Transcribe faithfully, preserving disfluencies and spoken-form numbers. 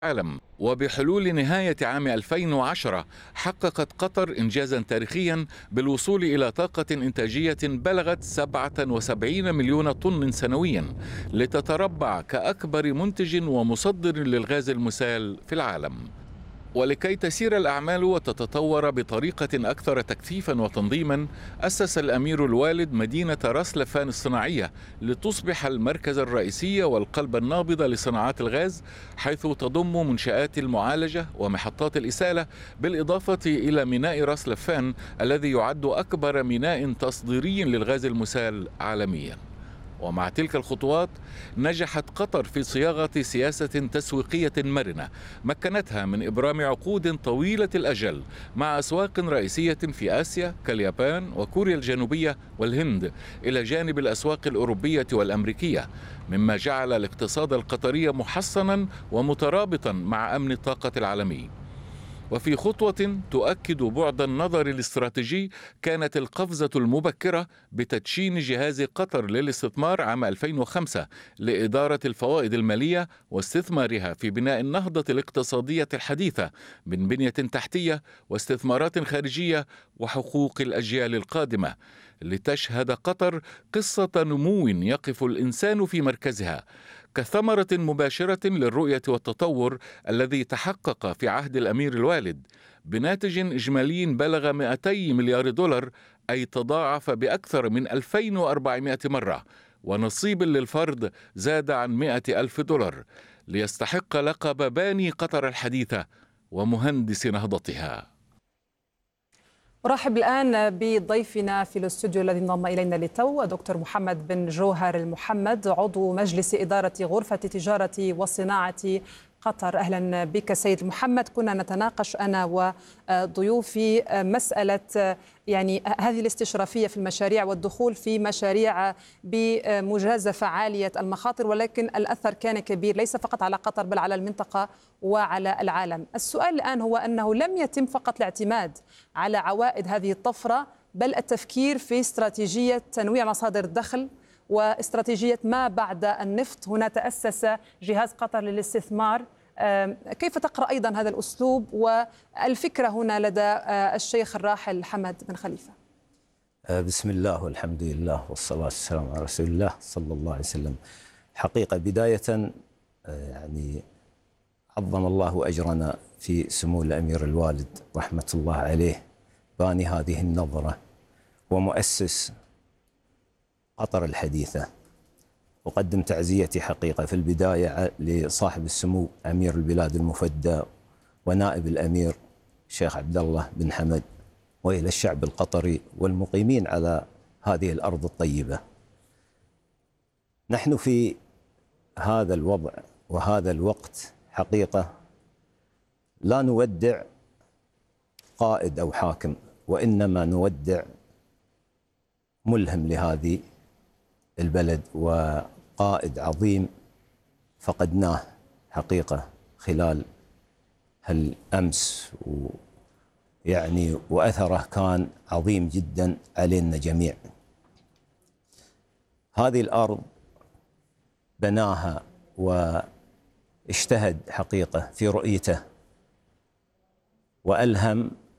العالم. وبحلول نهاية عام ألفين وعشرة حققت قطر إنجازا تاريخيا بالوصول إلى طاقة إنتاجية بلغت سبعة وسبعين مليون طن سنويا، لتتربع كأكبر منتج ومصدر للغاز المسال في العالم. ولكي تسير الأعمال وتتطور بطريقة أكثر تكثيفا وتنظيما، أسس الأمير الوالد مدينة راس لفان الصناعية لتصبح المركز الرئيسي والقلب النابض لصناعات الغاز، حيث تضم منشآت المعالجة ومحطات الإسالة، بالإضافة إلى ميناء راس لفان الذي يعد أكبر ميناء تصديري للغاز المسال عالميا. ومع تلك الخطوات نجحت قطر في صياغة سياسة تسويقية مرنة مكنتها من إبرام عقود طويلة الأجل مع أسواق رئيسية في آسيا كاليابان وكوريا الجنوبية والهند، إلى جانب الأسواق الأوروبية والأمريكية، مما جعل الاقتصاد القطري محصنا ومترابطا مع أمن الطاقة العالمي. وفي خطوة تؤكد بعد النظر الاستراتيجي، كانت القفزة المبكرة بتدشين جهاز قطر للاستثمار عام ألفين وخمسة لإدارة الفوائد المالية واستثمارها في بناء النهضة الاقتصادية الحديثة من بنية تحتية واستثمارات خارجية وحقوق الأجيال القادمة، لتشهد قطر قصة نمو يقف الإنسان في مركزها، كثمرة مباشرة للرؤية والتطور الذي تحقق في عهد الأمير الوالد، بناتج إجمالي بلغ مئتي مليار دولار، أي تضاعف بأكثر من ألفين وأربعمائة مرة، ونصيب للفرد زاد عن مئة ألف دولار، ليستحق لقب باني قطر الحديثة ومهندس نهضتها. أرحب الآن بضيفنا في الاستوديو الذي انضم إلينا للتو، دكتور محمد بن جوهر المحمد، عضو مجلس إدارة غرفة التجارة والصناعة قطر. أهلا بك سيد محمد. كنا نتناقش أنا وضيوفي مسألة يعني هذه الاستشرافية في المشاريع والدخول في مشاريع بمجازفة عالية المخاطر، ولكن الأثر كان كبير ليس فقط على قطر بل على المنطقة وعلى العالم. السؤال الآن هو أنه لم يتم فقط الاعتماد على عوائد هذه الطفرة، بل التفكير في استراتيجية تنويع مصادر الدخل واستراتيجية ما بعد النفط. هنا تأسس جهاز قطر للاستثمار. كيف تقرأ أيضا هذا الأسلوب والفكرة هنا لدى الشيخ الراحل حمد بن خليفة؟ بسم الله والحمد لله والصلاة والسلام على رسول الله صلى الله عليه وسلم. حقيقة بداية يعني عظم الله أجرنا في سمو الأمير الوالد رحمة الله عليه، باني هذه النظرة ومؤسس قطر الحديثة. أقدم تعزيتي حقيقة في البداية لصاحب السمو أمير البلاد المفدى ونائب الأمير الشيخ عبد الله بن حمد، وإلى الشعب القطري والمقيمين على هذه الأرض الطيبة. نحن في هذا الوضع وهذا الوقت حقيقة لا نودع قائد أو حاكم، وإنما نودع ملهم لهذه البلد وقائد عظيم فقدناه حقيقة خلال هالأمس، ويعني وأثره كان عظيم جدا علينا جميع. هذه الأرض بناها واجتهد حقيقة في رؤيته، وألهم